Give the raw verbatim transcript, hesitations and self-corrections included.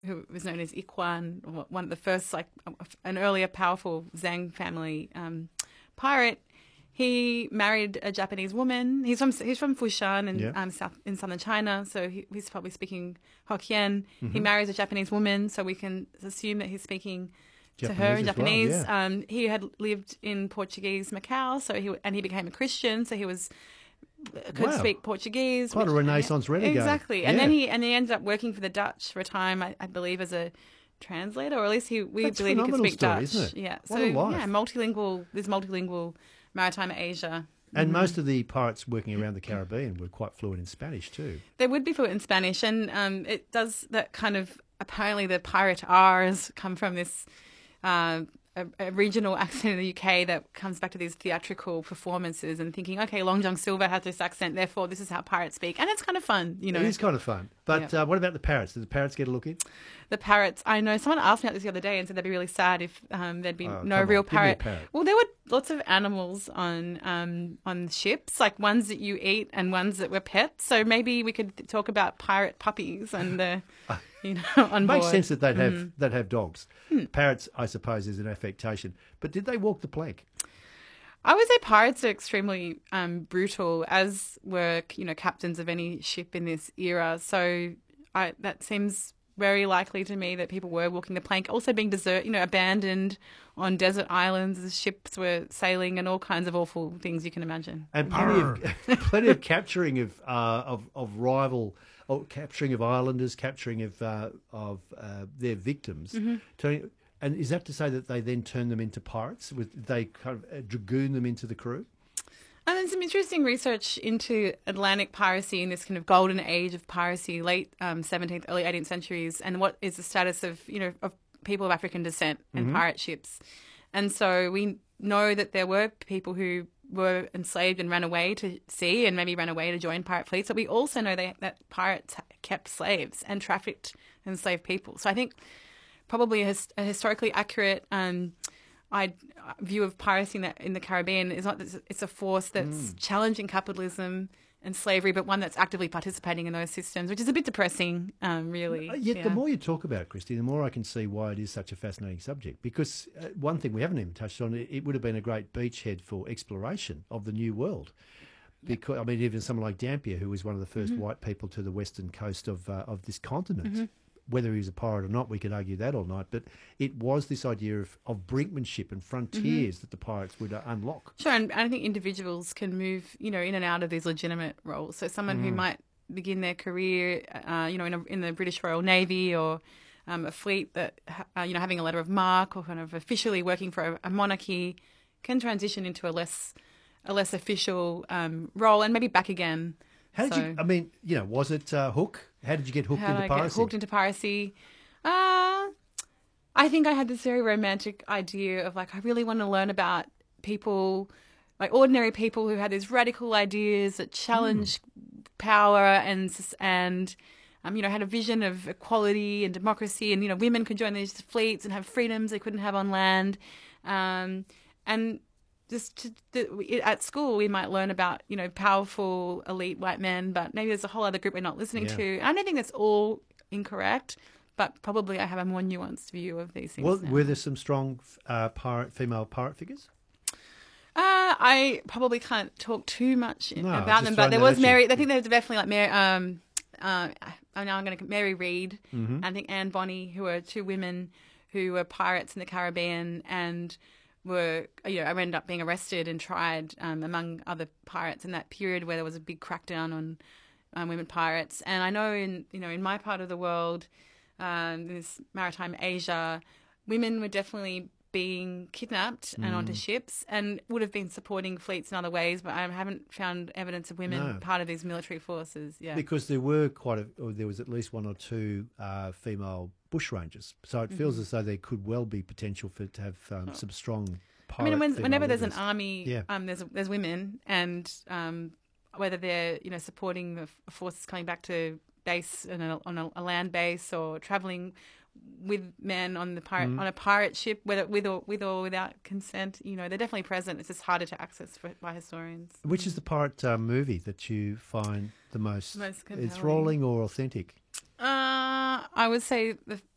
who was known as Iquan, or one of the first, like an earlier powerful Zhang family um, pirate. He married a Japanese woman. He's from he's from Fushan in Yeah. um, south in southern China, so he, he's probably speaking Hokkien. He Mm-hmm. marries a Japanese woman, so we can assume that he's speaking to her Japanese in as well, Japanese. yeah. Um, he had lived in Portuguese Macau, so he and he became a Christian, so he was could Wow. speak Portuguese. Quite a which- Renaissance renegade. Exactly, and Yeah. then he and he ended up working for the Dutch for a time, I, I believe, as a translator, or at least he we That's a believe he could phenomenal speak story, Dutch. isn't it? Yeah, What so a life. yeah, multilingual. There's multilingual maritime Asia. And most of the pirates working around the Caribbean were quite fluent in Spanish too. They would be fluent in Spanish, and um, it does that kind of apparently the pirate R's come from this uh, a, a regional accent in the U K that comes back to these theatrical performances and thinking, okay, Long John Silver has this accent, therefore this is how pirates speak, and it's kind of fun, you know. It is kind of fun. But Yeah. uh, what about the parrots? Did the parrots get a look in? The parrots, I know someone asked me about this the other day and said they'd be really sad if um, there'd be Oh, no come real on, give me a parrot. parrot. Well, there were lots of animals on um, on ships, like ones that you eat and ones that were pets. So maybe we could talk about pirate puppies and the, you know, on Makes board. sense that they'd have Mm-hmm. they'd have dogs. Hmm. Parrots, I suppose, is an affectation. But did they walk the plank? I would say pirates are extremely um, brutal, as were, you know, captains of any ship in this era. So I, that seems very likely to me that people were walking the plank, also being desert, you know, abandoned on desert islands as ships were sailing, and all kinds of awful things you can imagine. And plenty of plenty of capturing of uh, of of rival, or capturing of islanders, capturing of uh, of uh, their victims. Mm-hmm. Turning, and is that to say that they then turn them into pirates? With they kind of uh, dragoon them into the crew? And there's some interesting research into Atlantic piracy and this kind of golden age of piracy, late um, seventeenth, early eighteenth centuries, and what is the status of, you know, of people of African descent and Mm-hmm. pirate ships. And so we know that there were people who were enslaved and ran away to sea and maybe ran away to join pirate fleets, but we also know they, that pirates kept slaves and trafficked enslaved people. So I think probably a, his, a historically accurate um, I, view of piracy in the, in the Caribbean is not that it's a force that's challenging capitalism and slavery, but one that's actively participating in those systems, which is a bit depressing, um, really. Uh, Yet Yeah. the more you talk about it, Christy, the more I can see why it is such a fascinating subject. Because uh, one thing we haven't even touched on, it, it would have been a great beachhead for exploration of the New World. Because I mean, even someone like Dampier, who was one of the first Mm-hmm. white people to the western coast of uh, of this continent. Whether he was a pirate or not, we could argue that all night. But it was this idea of, of brinkmanship and frontiers Mm-hmm. that the pirates would uh, unlock. Sure, and I think individuals can move, you know, in and out of these legitimate roles. So someone who might begin their career, uh, you know, in, a, in the British Royal Navy or um, a fleet that, uh, you know, having a letter of marque or kind of officially working for a, a monarchy, can transition into a less a less official um, role and maybe back again. How did So- you? I mean, you know, was it uh, Hook? How did you get hooked How into did I piracy? get hooked into piracy? Uh, I think I had this very romantic idea of like, I really want to learn about people, like ordinary people who had these radical ideas that challenge power and, s- and um, you know, had a vision of equality and democracy, and, you know, women could join these fleets and have freedoms they couldn't have on land. Um, and just to, the, at school, we might learn about, you know, powerful elite white men, but maybe there's a whole other group we're not listening Yeah. to. I don't think that's all incorrect, but probably I have a more nuanced view of these things. Well, now. were there some strong uh, pirate female pirate figures? Uh, I probably can't talk too much No, I was about just them, throwing but there that was at you. Mary. I think there's definitely like Mary. Um, uh, I know I'm going to Mary Read. Mm-hmm. I think Anne Bonny, who were two women who were pirates in the Caribbean and were, you know, I ended up being arrested and tried um, among other pirates in that period where there was a big crackdown on um, women pirates. And I know in you know in my part of the world, um, in this maritime Asia, women were definitely being kidnapped and Mm. onto ships and would have been supporting fleets in other ways, but I haven't found evidence of women No. part of these military forces. Yeah. Because there were quite a, or there was at least one or two uh, female bushrangers. So it feels Mm-hmm. as though there could well be potential for to have um, some strong I pirate mean, when, female whenever there's an leaders. army, Yeah. um, there's there's women, and um, whether they're you know supporting the f- forces coming back to base on a, on a, a land base or traveling with men on the pirate Mm. on a pirate ship, whether with or with or without consent, you know, they're definitely present. It's just harder to access for, by historians. Which is the pirate uh, movie that you find the most, Most compelling. enthralling or authentic? Uh, I would say the